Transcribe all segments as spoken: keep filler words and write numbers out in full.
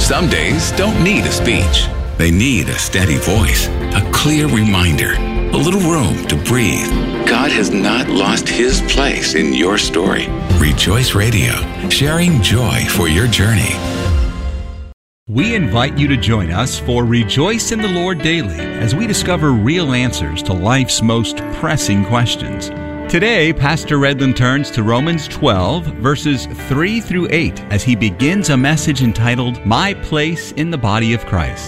Some days don't need a speech. They need a steady voice, a clear reminder, a little room to breathe. God has not lost his place in your story. Rejoice Radio, sharing joy for your journey. We invite you to join us for Rejoice in the Lord Daily as we discover real answers to life's most pressing questions. Today, Pastor Redland turns to Romans twelve, verses three through eight, as he begins a message entitled, My Place in the Body of Christ.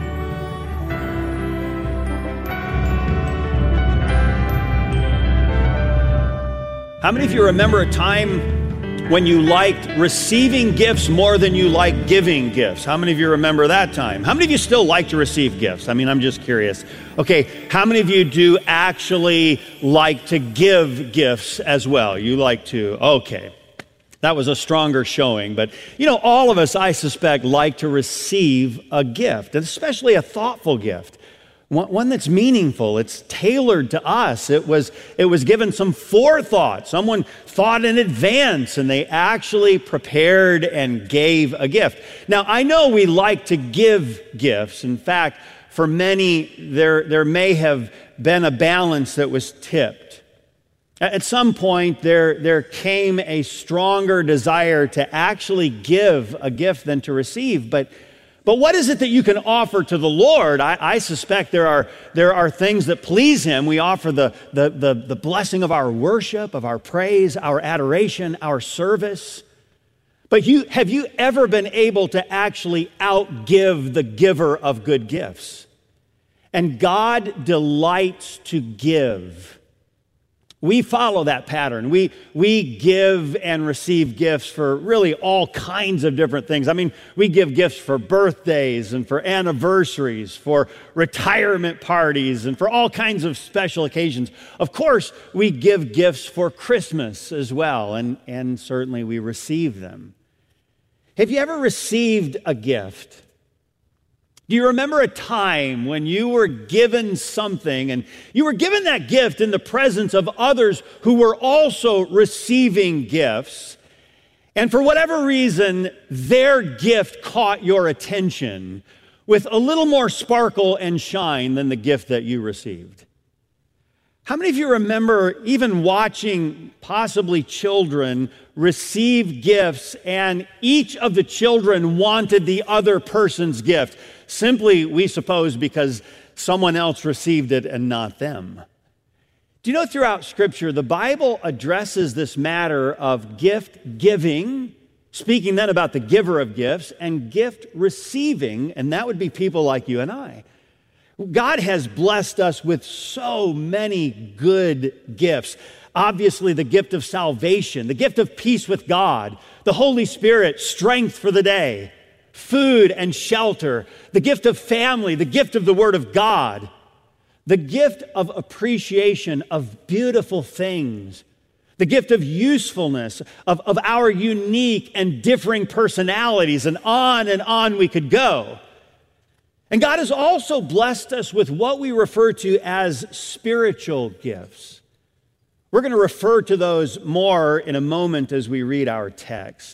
How many of you remember a time when you liked receiving gifts more than you like giving gifts? How many of you remember that time? How many of you still like to receive gifts? I mean, I'm just curious. Okay, how many of you do actually like to give gifts as well? You like to, okay. That was a stronger showing, but you know, all of us, I suspect, like to receive a gift, and especially a thoughtful gift. One that's meaningful, it's tailored to us. It was, it was given some forethought. Someone thought in advance and they actually prepared and gave a gift. Now, I know we like to give gifts. In fact, for many, there, there may have been a balance that was tipped. At some point, there, there came a stronger desire to actually give a gift than to receive, but But what is it that you can offer to the Lord? I, I suspect there are, there are things that please Him. We offer the, the, the, the blessing of our worship, of our praise, our adoration, our service. But you, have you ever been able to actually outgive the giver of good gifts? And God delights to give. We follow that pattern. We, we give and receive gifts for really all kinds of different things. I mean, we give gifts for birthdays and for anniversaries, for retirement parties, and for all kinds of special occasions. Of course, we give gifts for Christmas as well, and, and certainly we receive them. Have you ever received a gift? Do you remember a time when you were given something and you were given that gift in the presence of others who were also receiving gifts, and for whatever reason, their gift caught your attention with a little more sparkle and shine than the gift that you received? How many of you remember even watching possibly children receive gifts and each of the children wanted the other person's gift? Simply, we suppose, because someone else received it and not them. Do you know throughout Scripture, the Bible addresses this matter of gift giving, speaking then about the giver of gifts, and gift receiving, and that would be people like you and I. God has blessed us with so many good gifts. Obviously, the gift of salvation, the gift of peace with God, the Holy Spirit, strength for the day, food and shelter, the gift of family, the gift of the Word of God, the gift of appreciation of beautiful things, the gift of usefulness, of, of our unique and differing personalities, and on and on we could go. And God has also blessed us with what we refer to as spiritual gifts. We're going to refer to those more in a moment as we read our text.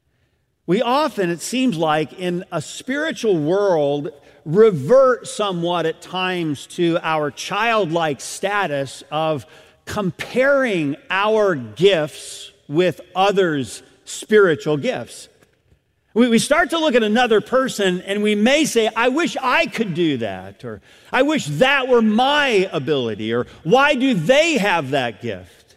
We often, it seems like, in a spiritual world, revert somewhat at times to our childlike status of comparing our gifts with others' spiritual gifts. We start to look at another person and we may say, I wish I could do that, or I wish that were my ability, or why do they have that gift?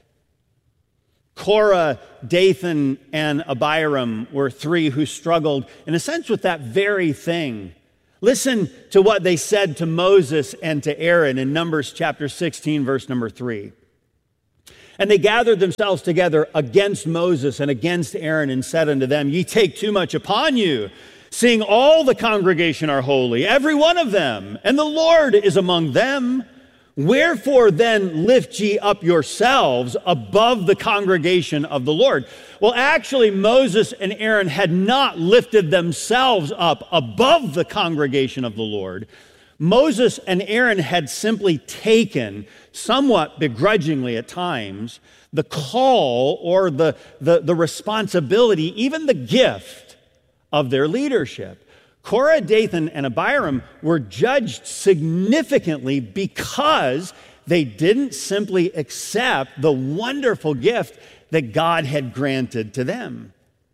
Korah, Dathan, and Abiram were three who struggled, in a sense, with that very thing. Listen to what they said to Moses and to Aaron in Numbers chapter sixteen, verse number three. And they gathered themselves together against Moses and against Aaron and said unto them, Ye take too much upon you, seeing all the congregation are holy, every one of them, and the Lord is among them. Wherefore then lift ye up yourselves above the congregation of the Lord. Well, actually, Moses and Aaron had not lifted themselves up above the congregation of the Lord. Moses and Aaron had simply taken, somewhat begrudgingly at times, the call or the, the, the responsibility, even the gift of their leadership. Korah, Dathan, and Abiram were judged significantly because they didn't simply accept the wonderful gift that God had granted to them.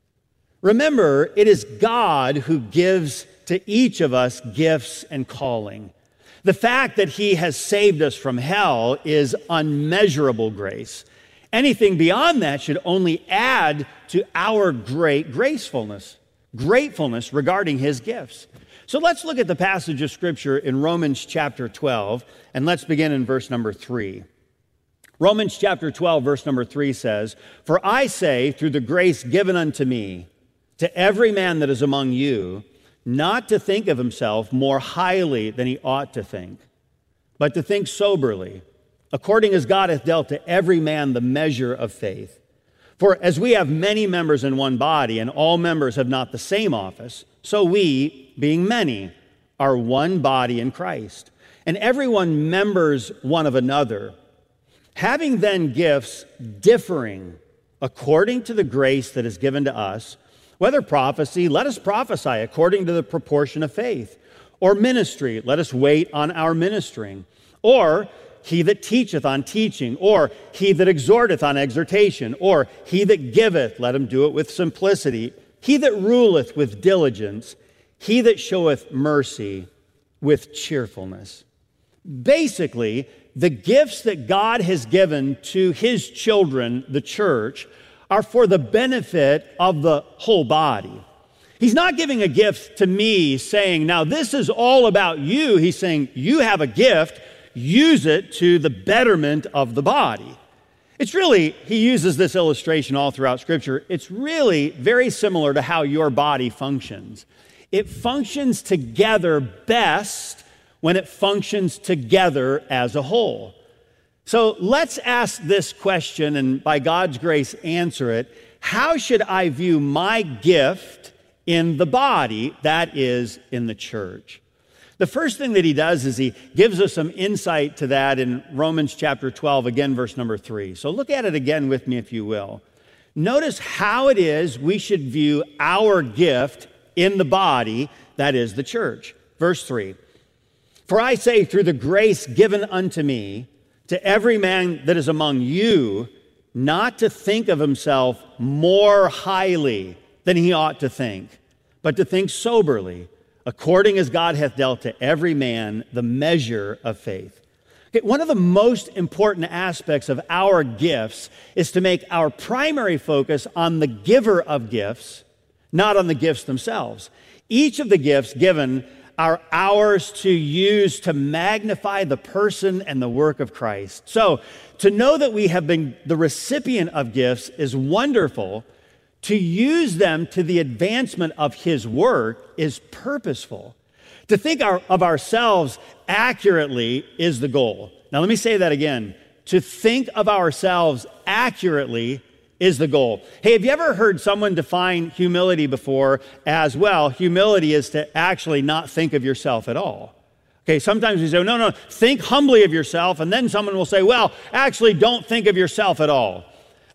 Remember, it is God who gives to each of us gifts and calling. The fact that he has saved us from hell is unmeasurable grace. Anything beyond that should only add to our great gracefulness, gratefulness regarding his gifts. So let's look at the passage of Scripture in Romans chapter twelve, and let's begin in verse number three. Romans chapter twelve, verse number three says, "For I say, through the grace given unto me, to every man that is among you, not to think of himself more highly than he ought to think, but to think soberly, according as God hath dealt to every man the measure of faith. For as we have many members in one body, and all members have not the same office, so we, being many, are one body in Christ, and everyone members one of another. Having then gifts differing according to the grace that is given to us, whether prophecy, let us prophesy according to the proportion of faith, or ministry, let us wait on our ministering, or he that teacheth on teaching, or he that exhorteth on exhortation, or he that giveth, let him do it with simplicity, he that ruleth with diligence, he that showeth mercy with cheerfulness." Basically, the gifts that God has given to his children, the church, are for the benefit of the whole body. He's not giving a gift to me saying, now this is all about you. He's saying, you have a gift, use it to the betterment of the body. It's really, he uses this illustration all throughout Scripture. It's really very similar to how your body functions. It functions together best when it functions together as a whole. So let's ask this question, and by God's grace, answer it. How should I view my gift in the body, that is, in the church? The first thing that he does is he gives us some insight to that in Romans chapter twelve, again, verse number three. So look at it again with me, if you will. Notice how it is we should view our gift in the body, that is, the church. Verse three, "For I say, through the grace given unto me, to every man that is among you, not to think of himself more highly than he ought to think, but to think soberly, according as God hath dealt to every man the measure of faith." Okay, one of the most important aspects of our gifts is to make our primary focus on the giver of gifts, not on the gifts themselves. Each of the gifts given are ours to use to magnify the person and the work of Christ. So, to know that we have been the recipient of gifts is wonderful. To use them to the advancement of his work is purposeful. To think our, of ourselves accurately is the goal. Now, let me say that again. To think of ourselves accurately is the goal. Hey, have you ever heard someone define humility before as, well, humility is to actually not think of yourself at all? Okay, sometimes we say, no, no, think humbly of yourself, and then someone will say, well, actually don't think of yourself at all.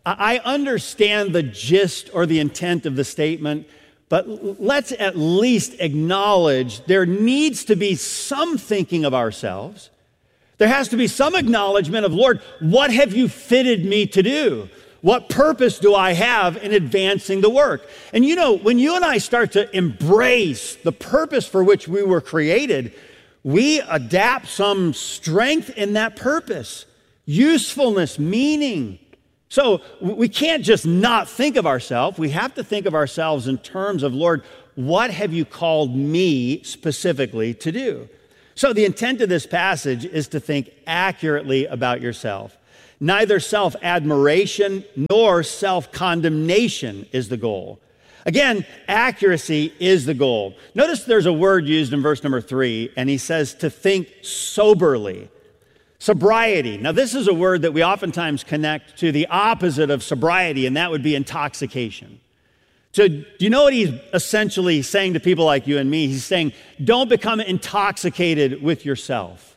I understand the gist or the intent of the statement, but let's at least acknowledge there needs to be some thinking of ourselves. There has to be some acknowledgement of, Lord, what have you fitted me to do? What purpose do I have in advancing the work? And you know, when you and I start to embrace the purpose for which we were created, we adapt some strength in that purpose, usefulness, meaning. So we can't just not think of ourselves. We have to think of ourselves in terms of, Lord, what have you called me specifically to do? So the intent of this passage is to think accurately about yourself. Neither self-admiration nor self-condemnation is the goal. Again, accuracy is the goal. Notice there's a word used in verse number three, and he says to think soberly. Sobriety. Now, this is a word that we oftentimes connect to the opposite of sobriety, and that would be intoxication. So do you know what he's essentially saying to people like you and me? He's saying, don't become intoxicated with yourself.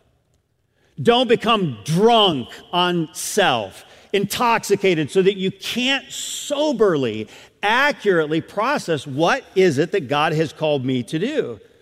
Don't become drunk on self, intoxicated, so that you can't soberly, accurately process what is it that God has called me to do.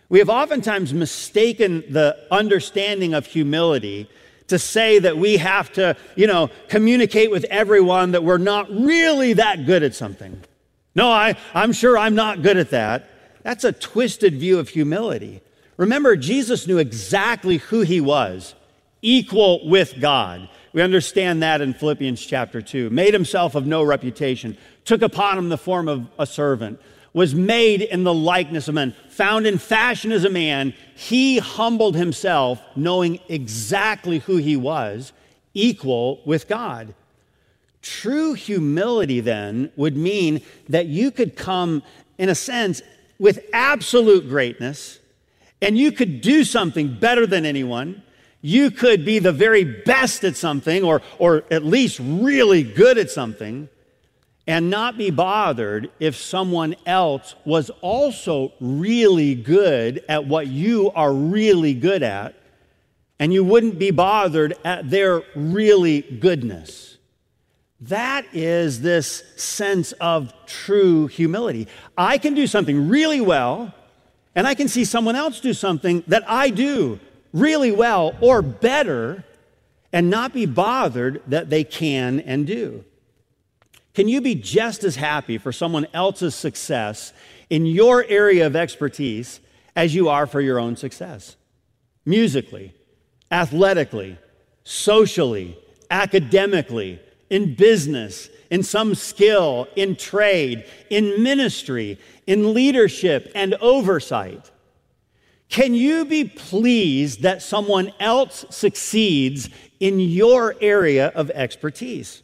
We have oftentimes mistaken the understanding of humility to say that we have to, you know, communicate with everyone that we're not really that good at something. No, I, I'm sure I'm not good at that. That's a twisted view of humility. Remember, Jesus knew exactly who he was, equal with God. We understand that in Philippians chapter two. Made himself of no reputation, took upon him the form of a servant, was made in the likeness of men, found in fashion as a man. He humbled himself, knowing exactly who he was, equal with God. True humility, then, would mean that you could come, in a sense, with absolute greatness, and you could do something better than anyone. You could be the very best at something, or, or at least really good at something, and not be bothered if someone else was also really good at what you are really good at, and you wouldn't be bothered at their really goodness. That is this sense of true humility. I can do something really well, and I can see someone else do something that I do really well or better, and not be bothered that they can and do. Can you be just as happy for someone else's success in your area of expertise as you are for your own success? Musically, athletically, socially, academically, in business, in some skill, in trade, in ministry, in leadership and oversight. Can you be pleased that someone else succeeds in your area of expertise?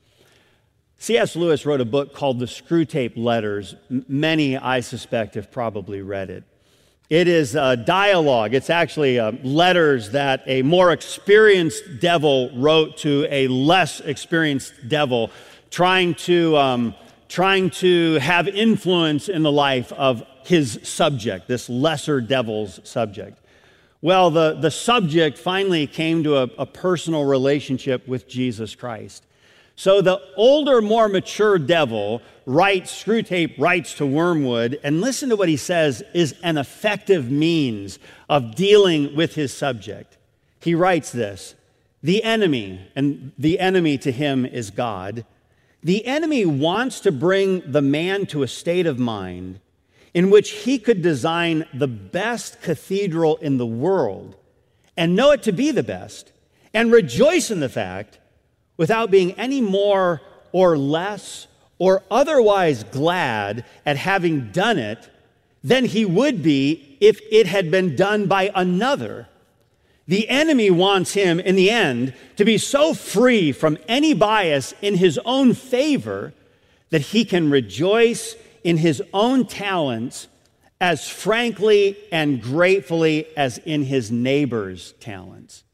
C S Lewis wrote a book called The Screwtape Letters. Many, I suspect, have probably read it. It is a dialogue. It's actually uh, letters that a more experienced devil wrote to a less experienced devil, trying to, um, trying to have influence in the life of his subject, this lesser devil's subject. Well, the, the subject finally came to a, a personal relationship with Jesus Christ. So the older, more mature devil writes, Screwtape writes to Wormwood, and listen to what he says is an effective means of dealing with his subject. He writes this: the enemy, and the enemy to him is God, the enemy wants to bring the man to a state of mind in which he could design the best cathedral in the world and know it to be the best and rejoice in the fact without being any more or less or otherwise glad at having done it than he would be if it had been done by another. The enemy wants him, in the end, to be so free from any bias in his own favor that he can rejoice in his own talents as frankly and gratefully as in his neighbor's talents.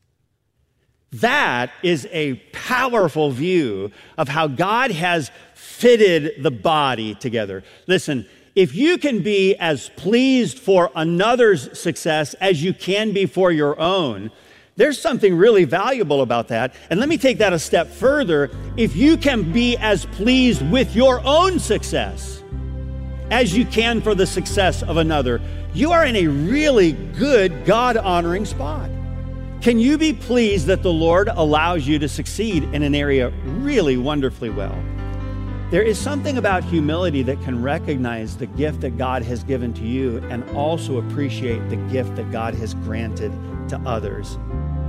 That is a powerful view of how God has fitted the body together. Listen, if you can be as pleased for another's success as you can be for your own, there's something really valuable about that. And let me take that a step further. If you can be as pleased with your own success as you can for the success of another, you are in a really good, God-honoring spot. Can you be pleased that the Lord allows you to succeed in an area really wonderfully well? There is something about humility that can recognize the gift that God has given to you and also appreciate the gift that God has granted to others.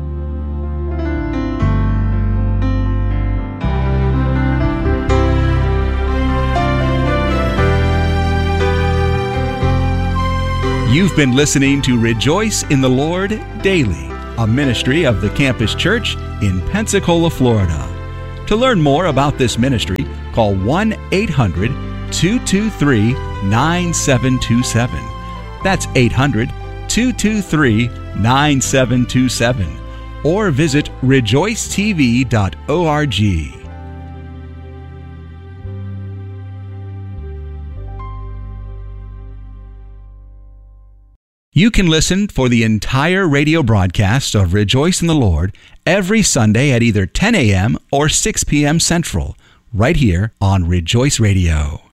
You've been listening to Rejoice in the Lord Daily, a ministry of the Campus Church in Pensacola, Florida. To learn more about this ministry, call one eight hundred two two three nine seven two seven. That's eight hundred two two three nine seven two seven. Or visit rejoice t v dot org. You can listen for the entire radio broadcast of Rejoice in the Lord every Sunday at either ten a.m. or six p.m. Central, right here on Rejoice Radio.